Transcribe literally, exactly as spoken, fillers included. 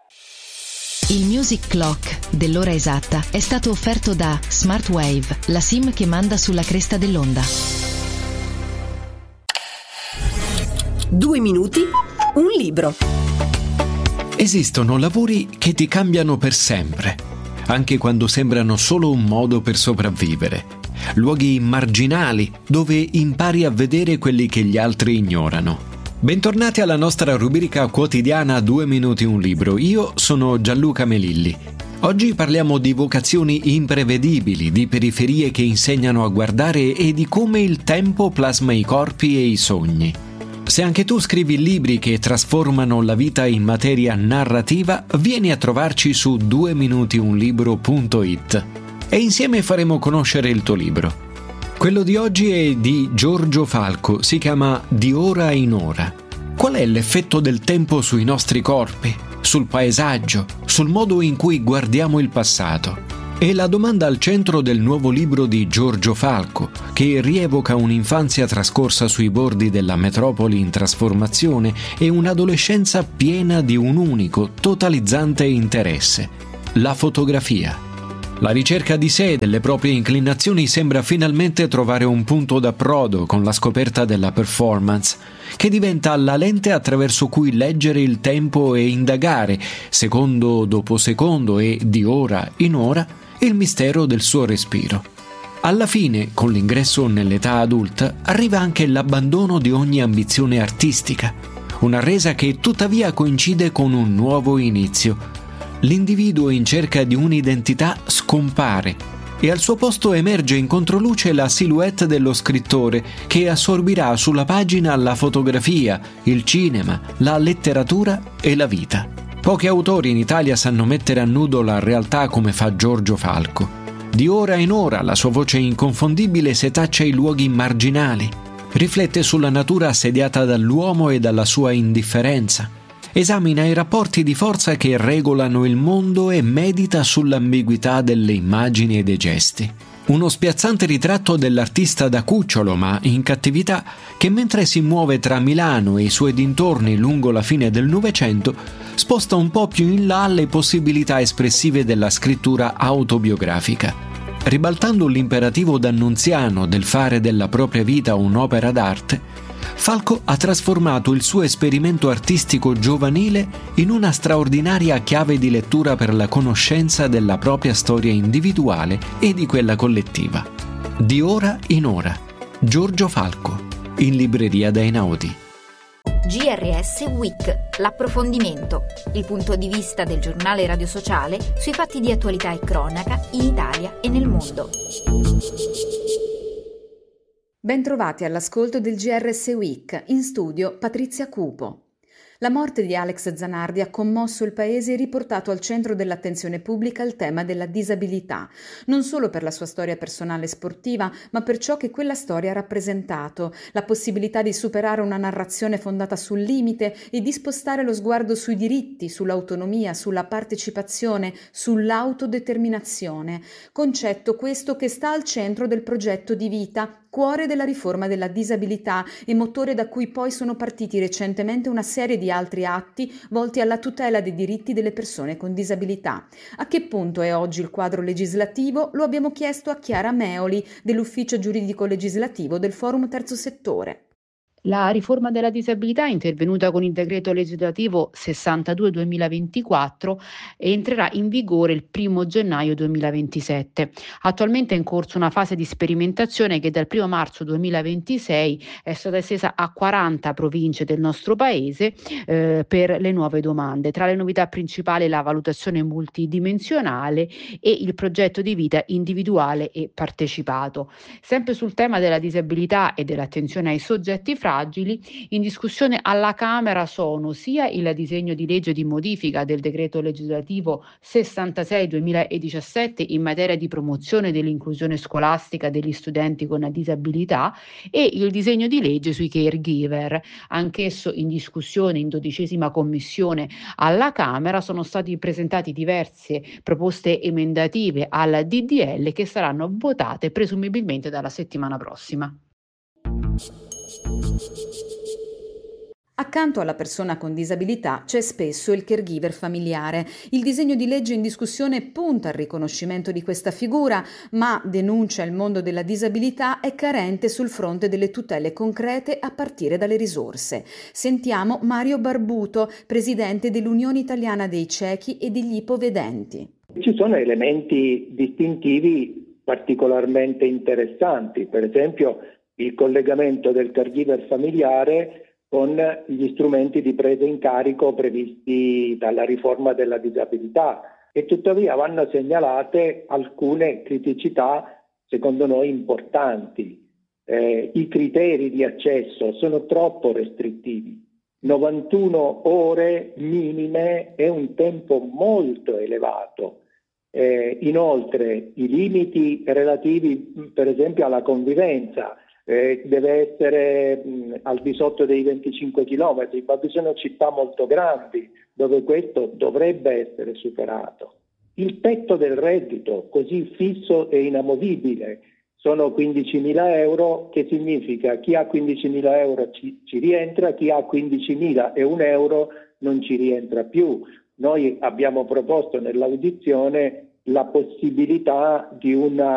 Il Music Clock dell'ora esatta è stato offerto da Smartwave, la SIM che manda sulla cresta dell'onda. Due minuti, un libro. Esistono lavori che ti cambiano per sempre, anche quando sembrano solo un modo per sopravvivere. Luoghi marginali dove impari a vedere quelli che gli altri ignorano. Bentornati alla nostra rubrica quotidiana Due minuti un libro. Io sono Gianluca Melilli. Oggi parliamo di vocazioni imprevedibili, di periferie che insegnano a guardare e di come il tempo plasma i corpi e i sogni. Se anche tu scrivi libri che trasformano la vita in materia narrativa, vieni a trovarci su due minuti un libro punto it e insieme faremo conoscere il tuo libro. Quello di oggi è di Giorgio Falco, si chiama Di ora in ora. Qual è l'effetto del tempo sui nostri corpi, sul paesaggio, sul modo in cui guardiamo il passato? È la domanda al centro del nuovo libro di Giorgio Falco, che rievoca un'infanzia trascorsa sui bordi della metropoli in trasformazione e un'adolescenza piena di un unico, totalizzante interesse: la fotografia. La ricerca di sé e delle proprie inclinazioni sembra finalmente trovare un punto d'approdo con la scoperta della performance, che diventa la lente attraverso cui leggere il tempo e indagare, secondo dopo secondo e di ora in ora, il mistero del suo respiro. Alla fine, con l'ingresso nell'età adulta, arriva anche l'abbandono di ogni ambizione artistica, una resa che tuttavia coincide con un nuovo inizio. L'individuo in cerca di un'identità scompare e al suo posto emerge in controluce la silhouette dello scrittore che assorbirà sulla pagina la fotografia, il cinema, la letteratura e la vita. Pochi autori in Italia sanno mettere a nudo la realtà come fa Giorgio Falco. Di ora in ora la sua voce inconfondibile setaccia i luoghi marginali, riflette sulla natura assediata dall'uomo e dalla sua indifferenza. Esamina i rapporti di forza che regolano il mondo e medita sull'ambiguità delle immagini e dei gesti. Uno spiazzante ritratto dell'artista da cucciolo ma in cattività che mentre si muove tra Milano e i suoi dintorni lungo la fine del Novecento sposta un po' più in là le possibilità espressive della scrittura autobiografica. Ribaltando l'imperativo d'Annunziano del fare della propria vita un'opera d'arte, Falco ha trasformato il suo esperimento artistico giovanile in una straordinaria chiave di lettura per la conoscenza della propria storia individuale e di quella collettiva. Di ora in ora. Giorgio Falco, in libreria da Einaudi. G R S Week, l'approfondimento, il punto di vista del giornale radio sociale sui fatti di attualità e cronaca in Italia e nel mondo. Bentrovati all'ascolto del G R S Week, in studio Patrizia Cupo. La morte di Alex Zanardi ha commosso il paese e riportato al centro dell'attenzione pubblica il tema della disabilità, non solo per la sua storia personale e sportiva, ma per ciò che quella storia ha rappresentato, la possibilità di superare una narrazione fondata sul limite e di spostare lo sguardo sui diritti, sull'autonomia, sulla partecipazione, sull'autodeterminazione, concetto questo che sta al centro del progetto di vita, cuore della riforma della disabilità e motore da cui poi sono partiti recentemente una serie di altri atti volti alla tutela dei diritti delle persone con disabilità. A che punto è oggi il quadro legislativo? Lo abbiamo chiesto a Chiara Meoli dell'Ufficio Giuridico Legislativo del Forum Terzo Settore. La riforma della disabilità è intervenuta con il decreto legislativo sessantadue duemilaventiquattro e entrerà in vigore il primo gennaio duemilaventisette. Attualmente è in corso una fase di sperimentazione che dal primo marzo duemilaventisei è stata estesa a quaranta province del nostro paese eh, per le nuove domande. Tra le novità principali la valutazione multidimensionale e il progetto di vita individuale e partecipato. Sempre sul tema della disabilità e dell'attenzione ai soggetti fragili, in discussione alla Camera sono sia il disegno di legge di modifica del decreto legislativo sessantasei duemiladiciassette in materia di promozione dell'inclusione scolastica degli studenti con disabilità e il disegno di legge sui caregiver, anch'esso in discussione in dodicesima commissione alla Camera. Sono stati presentati diverse proposte emendative al D D L che saranno votate presumibilmente dalla settimana prossima. Accanto alla persona con disabilità c'è spesso il caregiver familiare. Il disegno di legge in discussione punta al riconoscimento di questa figura, ma denuncia il mondo della disabilità è carente sul fronte delle tutele concrete a partire dalle risorse. Sentiamo Mario Barbuto, presidente dell'Unione Italiana dei Ciechi e degli Ipovedenti. Ci sono elementi distintivi particolarmente interessanti, per esempio il collegamento del caregiver familiare con gli strumenti di presa in carico previsti dalla riforma della disabilità, e tuttavia vanno segnalate alcune criticità secondo noi importanti. Eh, I criteri di accesso sono troppo restrittivi. novantuno ore minime è un tempo molto elevato. Eh, inoltre i limiti relativi per esempio alla convivenza eh, deve essere mh, al di sotto dei venticinque chilometri, ma vi sono città molto grandi dove questo dovrebbe essere superato. Il tetto del reddito così fisso e inamovibile sono quindicimila euro, che significa chi ha quindicimila euro ci, ci rientra, chi ha quindicimila e un euro non ci rientra più. Noi abbiamo proposto nell'audizione la possibilità di una